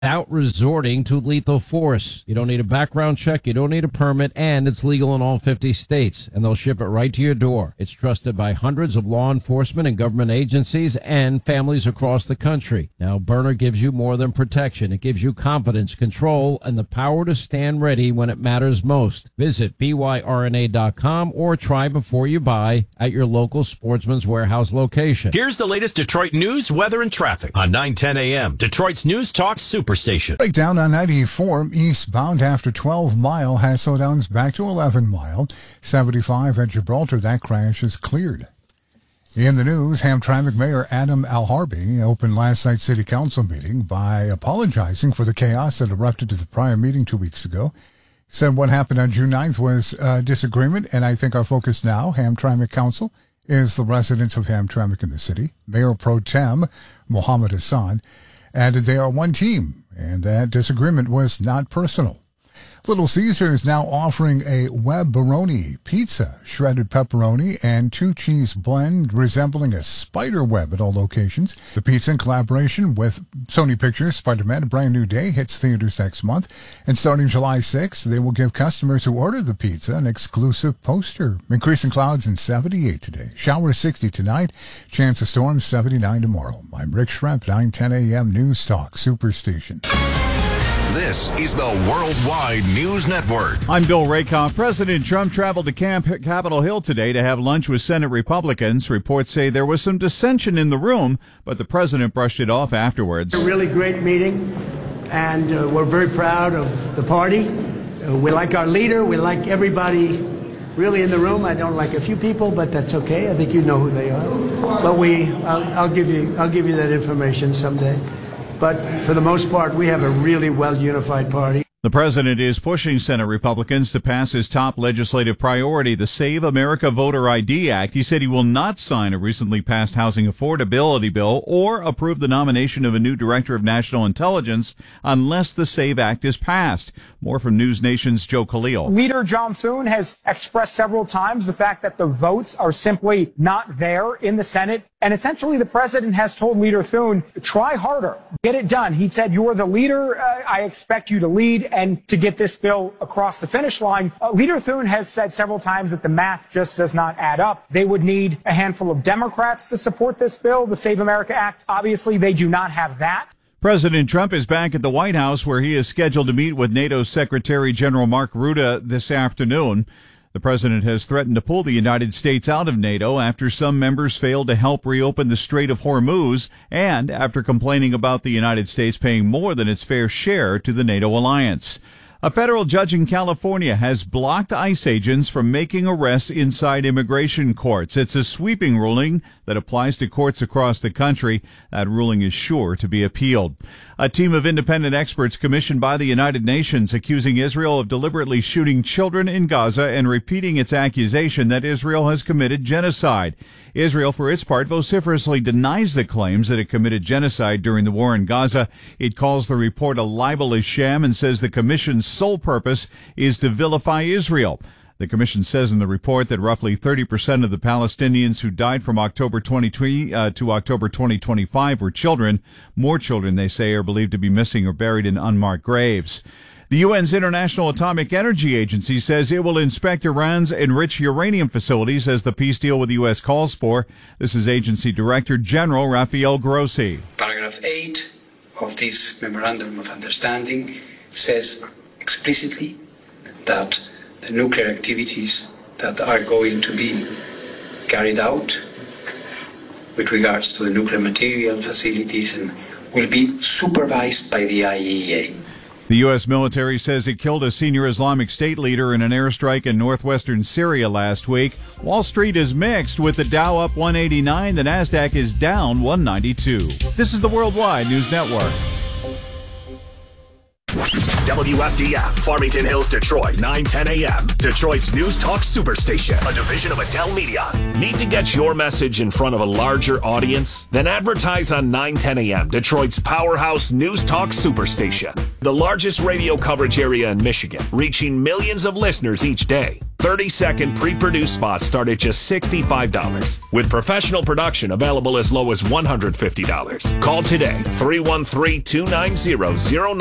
without resorting to lethal force. You don't need a background check, you don't need a permit, and it's legal in all 50 states, and they'll ship it right to your door. It's trusted by hundreds of law enforcement and government agencies and families across the country. Now, Byrna gives you more than protection. It gives you confidence, control, and the power to stand ready when it matters most. Visit byrna.com or try before you buy at your local Sportsman's Warehouse location. Here's the latest Detroit news, weather, and traffic on 9:10 a.m. Detroit's News Talk Superstation. Breakdown on 94 eastbound after 12 Mile has slowdowns back to 11 Mile. 75 at Gibraltar, that crash is cleared. In the news, Hamtramck Mayor Adam Alharbi opened last night's city council meeting by apologizing for the chaos that erupted at the prior meeting 2 weeks ago. He said what happened on June 9th was disagreement, and I think our focus now, Hamtramck Council, is the residents of Hamtramck in the city. Mayor Pro Tem Mohammed Hassan added they are one team, and that disagreement was not personal. Little Caesar is now offering a web-baroni pizza, shredded pepperoni, and 2-cheese blend resembling a spider web at all locations. The pizza, in collaboration with Sony Pictures' Spider-Man: A Brand New Day, hits theaters next month. And starting July 6th, they will give customers who order the pizza an exclusive poster. Increasing clouds in 78 today. Showers 60 tonight. Chance of storms 79 tomorrow. I'm Rick Schremp, 9:10 a.m. News Talk Superstation. This is the Worldwide News Network. I'm Bill Rakoff. President Trump traveled to Capitol Hill today to have lunch with Senate Republicans. Reports say there was some dissension in the room, but the president brushed it off afterwards. A really great meeting, and we're very proud of the party. We like our leader. We like everybody really in the room. I don't like a few people, but that's okay. I think you know who they are. But I'll give you that information someday. But for the most part, we have a really well-unified party. The president is pushing Senate Republicans to pass his top legislative priority, the Save America Voter ID Act. He said he will not sign a recently passed housing affordability bill or approve the nomination of a new director of national intelligence unless the SAVE Act is passed. More from News Nation's Joe Khalil. Leader John Thune has expressed several times the fact that the votes are simply not there in the Senate. And essentially, the president has told Leader Thune, try harder, get it done. He said, you're the leader. I expect you to lead and to get this bill across the finish line. Leader Thune has said several times that the math just does not add up. They would need a handful of Democrats to support this bill, the Save America Act. Obviously, they do not have that. President Trump is back at the White House, where he is scheduled to meet with NATO Secretary General Mark Rutte this afternoon. The president has threatened to pull the United States out of NATO after some members failed to help reopen the Strait of Hormuz and after complaining about the United States paying more than its fair share to the NATO alliance. A federal judge in California has blocked ICE agents from making arrests inside immigration courts. It's a sweeping ruling that applies to courts across the country. That ruling is sure to be appealed. A team of independent experts commissioned by the United Nations accusing Israel of deliberately shooting children in Gaza and repeating its accusation that Israel has committed genocide. Israel, for its part, vociferously denies the claims that it committed genocide during the war in Gaza. It calls the report a libelous sham and says the commission's sole purpose is to vilify Israel. The commission says in the report that roughly 30% of the Palestinians who died from October 2020 to October 2025 were children. More children, they say, are believed to be missing or buried in unmarked graves. The UN's International Atomic Energy Agency says it will inspect Iran's enriched uranium facilities as the peace deal with the U.S. calls for. This is Agency Director General Rafael Grossi. Paragraph 8 of this Memorandum of Understanding says explicitly that the nuclear activities that are going to be carried out with regards to the nuclear material facilities and will be supervised by the IAEA. The U.S. military says it killed a senior Islamic State leader in an airstrike in northwestern Syria last week. Wall Street is mixed, with the Dow up 189, the Nasdaq is down 192. This is the Worldwide News Network. WFDF, Farmington Hills, Detroit, 9:10 a.m. Detroit's News Talk Superstation, a division of Adele Media. Need to get your message in front of a larger audience? Then advertise on 9:10 a.m. Detroit's powerhouse News Talk Superstation, the largest radio coverage area in Michigan, reaching millions of listeners each day. 30-second pre-produced spots start at just $65. With professional production available as low as $150. Call today, 313-290-09